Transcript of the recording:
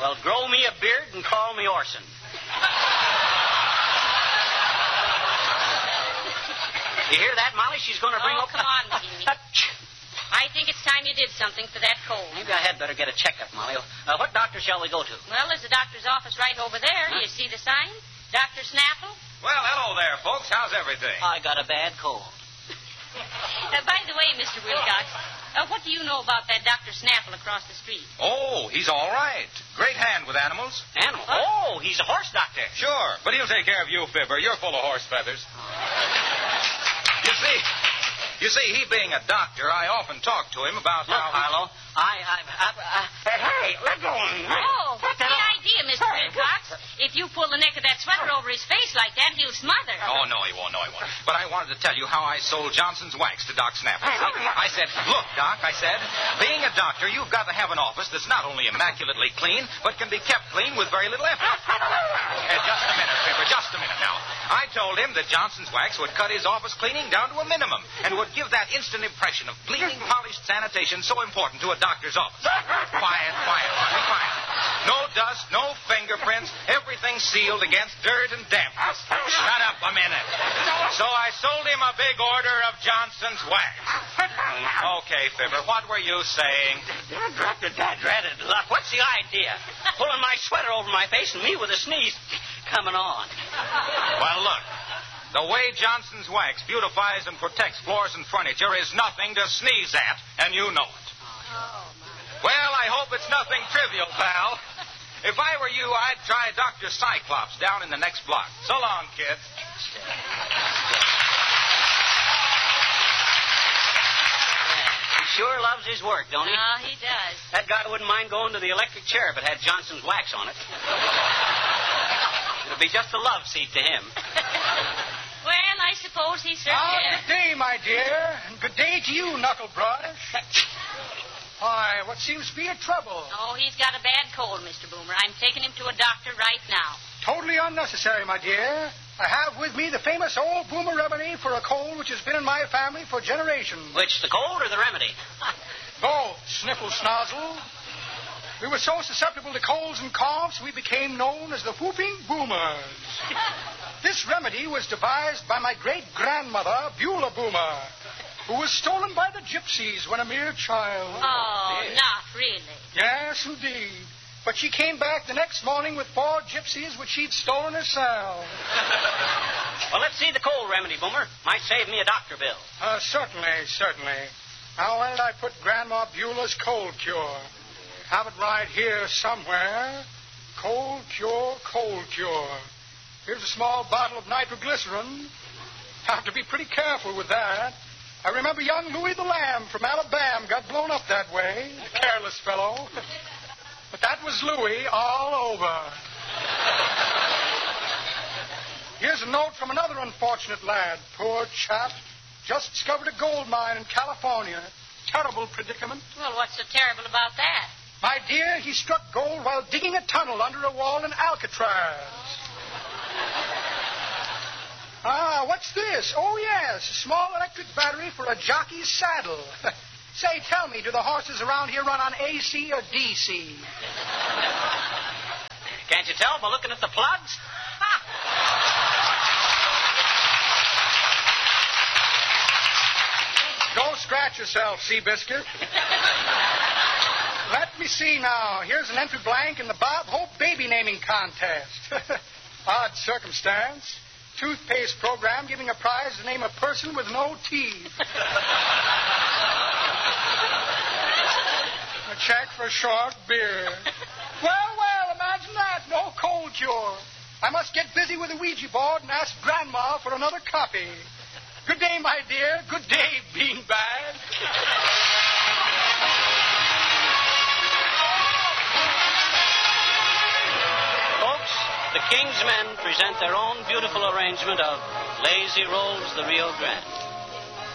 Well, grow me a beard and call me Orson. You hear that, Molly? She's going to bring up... come on, McGee. I think it's time you did something for that cold. Maybe I had better get a checkup, Molly. What doctor shall we go to? Well, there's a doctor's office right over there. Huh? You see the sign? Dr. Snaffle? Well, hello there, folks. How's everything? I got a bad cold. By the way, Mr. Wilcox, what do you know about that Dr. Snaffle across the street? Oh, he's all right. Great hand with animals. Animals? Oh, he's a horse doctor. Sure, but he'll take care of you, Fibber. You're full of horse feathers. You see, he being a doctor, I often talk to him about Look, how... Harlow, Hey, let go of me. Oh, what's the idea, Mr. Wilcox? If you pull the neck of that sweater over his face like that, he'll smother. Oh, no, he won't. But I wanted to tell you how I sold Johnson's wax to Doc Snaffle. I said, look, Doc, being a doctor, you've got to have an office that's not only immaculately clean, but can be kept clean with very little effort. Just a minute, Fibber, just a minute now. I told him that Johnson's wax would cut his office cleaning down to a minimum and would give that instant impression of clean, polished sanitation so important to a doctor's office. Quiet, honey, quiet. No dust, no fingerprints, everything sealed against dirt and dampness. Shut up a minute. So I sold him a big order of Johnson's wax. Okay, Fibber, what were you saying? Dreaded luck. What's the idea? Pulling my sweater over my face and me with a sneeze coming on. Well, look. The way Johnson's wax beautifies and protects floors and furniture is nothing to sneeze at, and you know it. Well, I hope it's nothing trivial, pal. If I were you, I'd try Dr. Cyclops down in the next block. So long, kid. He sure loves his work, don't he? Oh, he does. That guy wouldn't mind going to the electric chair if it had Johnson's wax on it. It'll be just a love seat to him. Well, I suppose he certainly... Good day, my dear. And good day to you, Knuckle Brush. Why, what seems to be your trouble? Oh, he's got a bad cold, Mr. Boomer. I'm taking him to a doctor right now. Totally unnecessary, my dear. I have with me the famous old Boomer remedy for a cold which has been in my family for generations. Which, the cold or the remedy? Both, Sniffle Snozzle. We were so susceptible to colds and coughs, we became known as the Whooping Boomers. This remedy was devised by my great-grandmother, Beulah Boomer, who was stolen by the gypsies when a mere child. Oh, not really. Yes, indeed. But she came back the next morning with 4 gypsies which she'd stolen herself. Well, let's see the cold remedy, Boomer. Might save me a doctor bill. Certainly. Now, where did I put Grandma Beulah's cold cure? Have it right here somewhere. Cold cure. Here's a small bottle of nitroglycerin. Have to be pretty careful with that. I remember young Louis the Lamb from Alabama got blown up that way. Careless fellow. But that was Louis all over. Here's a note from another unfortunate lad. Poor chap. Just discovered a gold mine in California. Terrible predicament. Well, what's so terrible about that? My dear, he struck gold while digging a tunnel under a wall in Alcatraz. What's this? Oh, yes, a small electric battery for a jockey's saddle. Say, tell me, do the horses around here run on AC or DC? Can't you tell by looking at the plugs? Don't scratch yourself, Seabiscuit. Let me see now. Here's an entry blank in the Bob Hope baby naming contest. Odd circumstance. Toothpaste program giving a prize to name a person with no teeth. A check for a short beer. Well, imagine that. No cold cure. I must get busy with the Ouija board and ask Grandma for another copy. Good day, my dear. Good day, beanbag. Folks, the King's Men present their own beautiful arrangement of Lazy Rolls the Rio Grande.